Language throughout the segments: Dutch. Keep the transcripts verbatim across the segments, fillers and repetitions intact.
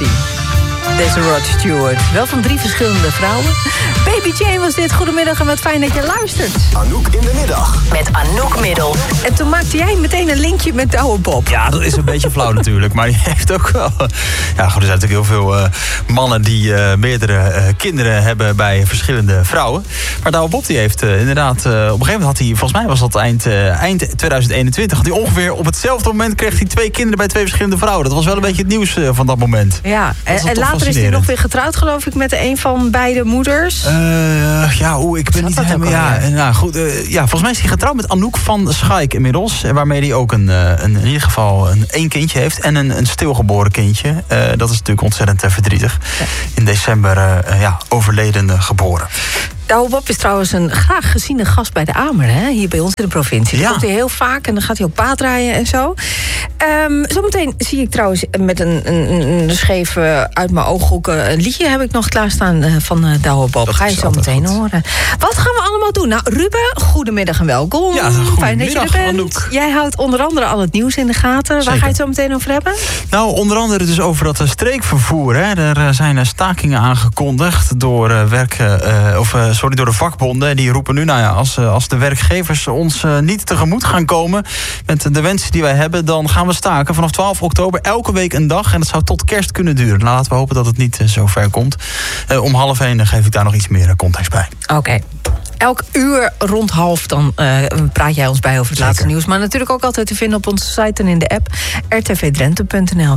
hij. Deze Rod Stewart. Wel van drie verschillende vrouwen. Baby Jane was dit. Goedemiddag en wat fijn dat je luistert. Anouk in de middag. Met Anouk Middel. En toen maakte jij meteen een linkje met Douwe Bob. Ja, dat is een beetje flauw natuurlijk. Maar die heeft ook wel... Ja, goed, er zijn natuurlijk heel veel uh, mannen die uh, meerdere uh, kinderen hebben bij verschillende vrouwen. Maar Douwe Bob die heeft uh, inderdaad... Uh, op een gegeven moment had hij, volgens mij was dat eind, uh, eind twintig eenentwintig... had hij ongeveer op hetzelfde moment kreeg hij twee kinderen bij twee verschillende vrouwen. Dat was wel een beetje het nieuws uh, van dat moment. Ja, en, en later is hij nog weer getrouwd, geloof ik, met een van beide moeders. Uh, ja, oeh, ik ben niet helemaal... Ja, nou, goed, uh, ja, volgens mij is hij getrouwd met Anouk van Schaik inmiddels. Waarmee hij ook een, een, in ieder geval een één kindje heeft. En een, een stilgeboren kindje. Uh, dat is natuurlijk ontzettend uh, verdrietig. Ja. In december uh, ja, overleden uh, geboren. Douwe Bob is trouwens een graag geziene gast bij de Amer, hè? Hier bij ons in de provincie. Dat ja. komt hij heel vaak en dan gaat hij ook paardrijden en zo. Um, zometeen zie ik trouwens met een, een, een scheef uh, uit mijn ooghoek... een liedje heb ik nog klaarstaan uh, van uh, Douwe Bob. Dat ga je zo meteen goed. horen. Wat gaan we allemaal doen? Nou, Ruben, goedemiddag en welkom. Ja, fijn dat je er bent. Anouk. Jij houdt onder andere al het nieuws in de gaten. Zeker. Waar ga je het zo meteen over hebben? Nou, onder andere dus over dat uh, streekvervoer. Hè. Er uh, zijn uh, stakingen aangekondigd door uh, werk... Uh, of, uh, sorry, door de vakbonden. Die roepen nu, nou ja, als, als de werkgevers ons uh, niet tegemoet gaan komen met de wensen die wij hebben, dan gaan we staken vanaf twaalf oktober elke week een dag. En dat zou tot kerst kunnen duren. Nou, laten we hopen dat het niet uh, zo ver komt. Uh, om half één geef ik daar nog iets meer uh, context bij. Oké. Okay. Elk uur rond half dan uh, praat jij ons bij over het Zeker. laatste nieuws. Maar natuurlijk ook altijd te vinden op onze site en in de app r t v drenthe punt n l. Uh,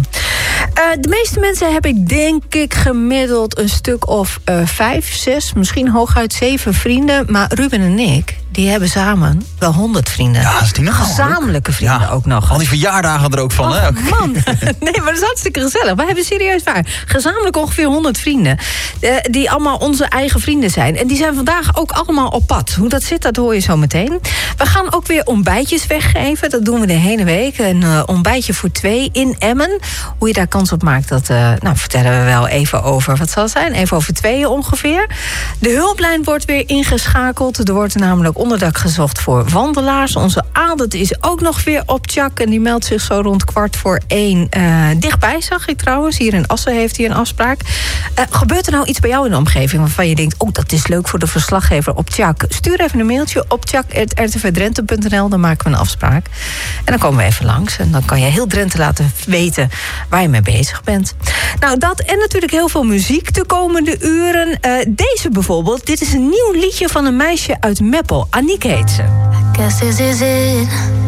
de meeste mensen heb ik denk ik gemiddeld een stuk of uh, vijf, zes, misschien hooguit zeven vrienden. Maar Ruben en ik, die hebben samen wel honderd vrienden. Ja, dat is die nog gezamenlijke vrienden ja. ook nog. Al die verjaardagen er ook van, oh, hè? Man, nee, maar dat is hartstikke gezellig. We hebben serieus waar. Gezamenlijk ongeveer honderd vrienden. Uh, die allemaal onze eigen vrienden zijn. En die zijn vandaag ook allemaal op pad. Hoe dat zit, dat hoor je zo meteen. We gaan ook weer ontbijtjes weggeven. Dat doen we de hele week. Een uh, ontbijtje voor twee in Emmen. Hoe je daar kans op maakt, dat uh, nou, vertellen we wel even over. Wat zal het zijn? Even over tweeën ongeveer. De hulplijn wordt weer ingeschakeld. Er wordt namelijk onderdak gezocht voor wandelaars. Onze Aaldert is ook nog weer op tjak. En die meldt zich zo rond kwart voor één uh, dichtbij, zag ik trouwens. Hier in Assen heeft hij een afspraak. Uh, gebeurt er nou iets bij jou in de omgeving waarvan je denkt, oh, dat is leuk voor de verslaggever op tjak? Stuur even een mailtje op tjak punt r t v drenthe punt n l. Dan maken we een afspraak. En dan komen we even langs. En dan kan je heel Drenthe laten weten waar je mee bezig bent. Nou, dat en natuurlijk heel veel muziek de komende uren. Uh, deze bijvoorbeeld. Dit is een nieuw liedje van een meisje uit Meppel. Aniek heet ze. I guess this is it.